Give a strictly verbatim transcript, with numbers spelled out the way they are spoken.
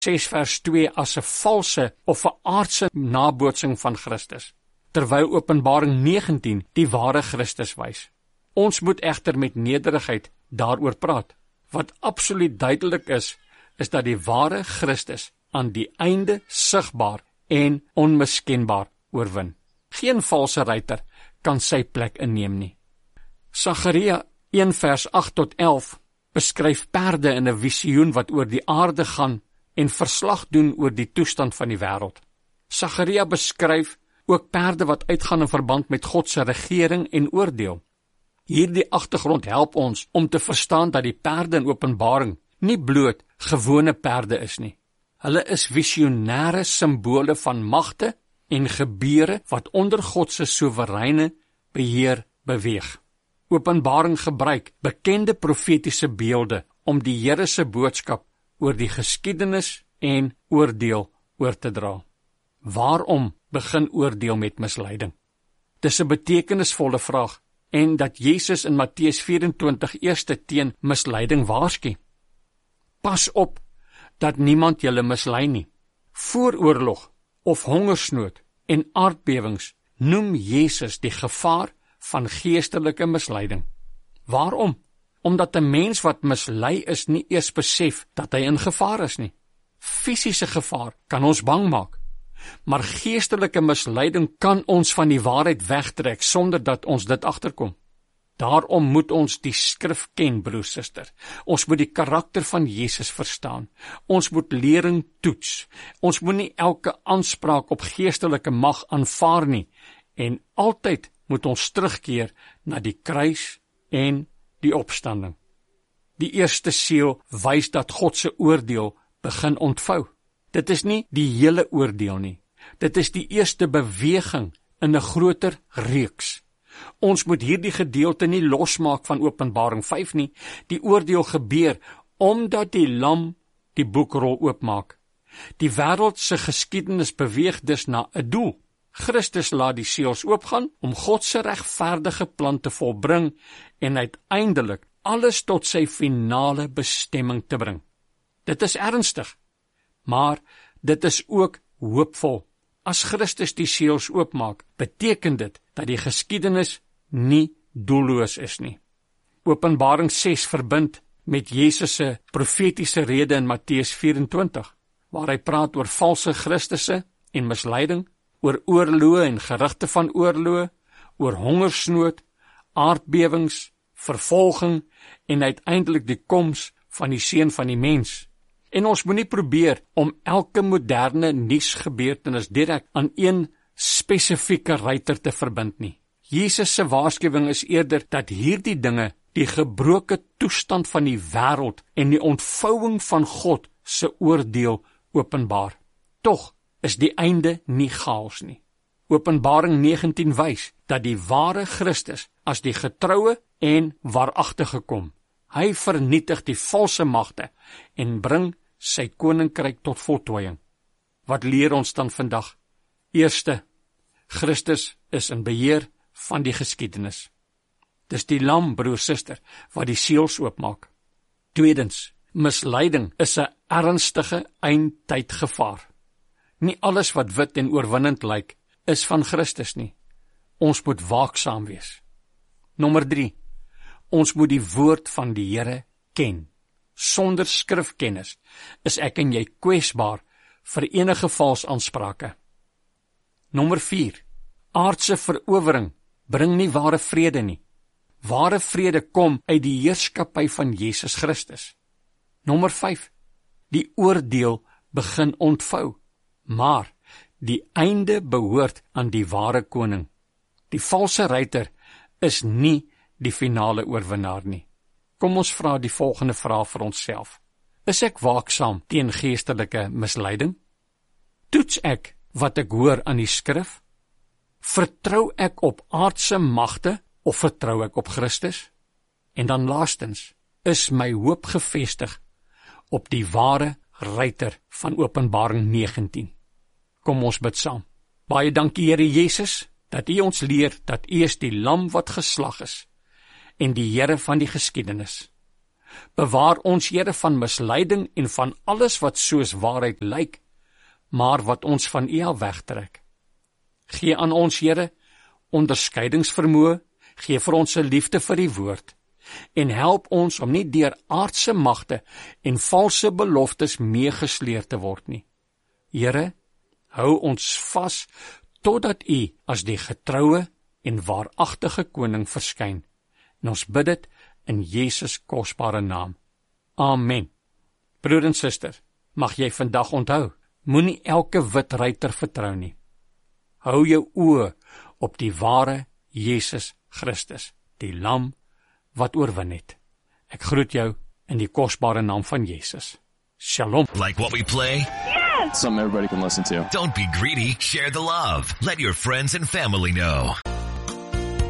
ses vers twee as 'n valse of 'n aardse nabootsing van Christus, terwyl Openbaring negentien die ware Christus wys. Ons moet egter met nederigheid daaroor praat. Wat absoluut duidelik is, is dat die ware Christus aan die einde sigbaar en onmiskenbaar oorwin. Geen valse ruiter kan sy plek inneem nie. Sagaria een vers agt tot elf beskryf perde in 'n visioen wat oor die aarde gaan en verslag doen oor die toestand van die wêreld. Sagaria beskryf ook perde wat uitgaan in verband met God se regering en oordeel. Hierdie agtergrond help ons om te verstaan dat die perde in Openbaring nie bloot gewone perde is nie. Hulle is visionêre simbole van magte en gebeure wat onder God se soewereine beheer beweeg. Openbaring gebruik bekende profetiese beelde om die Here se boodskap oor die geskiedenis en oordeel oor te dra. Waarom begin oordeel met misleiding? Dis 'n betekenisvolle vraag, en dat Jesus in Matteus vyf-en-twintig eerste teen misleiding waarsku. Pas op dat niemand julle mislei nie. Voor oorlog of hongersnood en aardbewings noem Jesus die gevaar van geestelike misleiding. Waarom? Omdat 'n mens wat mislei is nie eers besef dat hy in gevaar is nie. Fisiese gevaar kan ons bang maak, maar geestelike misleiding kan ons van die waarheid wegtrek sonder dat ons dit agterkom. Daarom moet ons die skrif ken, broer, suster. Ons moet die karakter van Jesus verstaan. Ons moet lering toets. Ons moet nie elke aanspraak op geestelike mag aanvaar nie. En altyd moet ons terugkeer na die kruis en die opstanding. Die eerste seël wys dat God se oordeel begin ontvou. Dit is nie die hele oordeel nie. Dit is die eerste beweging in 'n groter reeks. Ons moet hierdie gedeelte nie losmaak van Openbaring vyf nie. Die oordeel gebeur omdat die lam die boekrol oopmaak. Die wêreld se geskiedenis beweeg dus na 'n doel. Christus laat die seels oopgaan om God se regverdige plan te volbring en uiteindelik alles tot sy finale bestemming te bring. Dit is ernstig, maar dit is ook hoopvol. As Christus die seels oopmaak, beteken dit dat die geskiedenis nie doelloos is nie. Openbaring ses verbind met Jesus se profetiese rede in Matteus vyf-en-twintig, waar hy praat oor valse Christusse en misleiding, oor oorloë en gerugte van oorloë, oor hongersnood, aardbewings, vervolging en uiteindelik die koms van die Seun van die Mens. En ons moet nie probeer om elke moderne nuusgebeurtenis direk aan een spesifieke ruiter te verbind nie. Jesus se waarskuwing is eerder dat hierdie dinge die gebroke toestand van die wêreld en die ontvouing van God se oordeel openbaar. Tog is die einde nie chaos nie. Openbaring negentien wys dat die ware Christus as die getroue en waaragtige kom. Hy vernietig die valse magte en bring sy koninkryk tot voltooiing. Wat leer ons dan vandag? Eerste, Christus is in beheer van die geskiedenis. Dis die lam, broer, suster, wat die seels oopmaak. Tweedens, misleiding is 'n ernstige eindtydgevaar. Nie alles wat wit en oorwinnend lyk, is van Christus nie. Ons moet waaksaam wees. Nommer drie, ons moet die woord van die Here ken. Sonder skrifkennis is ek en jy kwesbaar vir enige vals aansprake. Nommer vier, aardse verowering bring nie ware vrede nie. Ware vrede kom uit die heerskappy van Jesus Christus. Nommer vyf, die oordeel begin ontvou, maar die einde behoort aan die ware koning. Die valse ruiter is nie die finale oorwinnaar nie. Kom ons vra die volgende vraag vir onsself. Is ek waaksaam teen geestelike misleiding? Toets ek wat ek hoor aan die skrif? Vertrou ek op aardse magte of vertrou ek op Christus? En dan laastens, is my hoop gefestig op die ware ruiter van Openbaring negentien. Kom ons bid saam. Baie dankie, Here Jesus, dat U ons leer dat U is die lam wat geslag is en die Here van die geskiedenis. Bewaar ons, Here, van misleiding en van alles wat soos waarheid lyk, maar wat ons van U af wegtrek. Gee aan ons, Here, onderskeidingsvermoë, gee vir ons 'n liefde vir die woord, en help ons om nie deur aardse magte en valse beloftes meegesleer te word nie. Here, hou ons vas totdat U as die getroue en waaragtige koning verskyn. En ons bid dit in Jesus kosbare naam. Amen. Broer en suster, mag jy vandag onthou, moenie elke wit ruiter vertrou nie. Hou jou oë op die ware Jesus Christus, die lam wat oorwin het. Ek groet jou in die kosbare naam van Jesus. Shalom. Like what we play? Yes! Something everybody can listen to. Don't be greedy. Share the love. Let your friends and family know.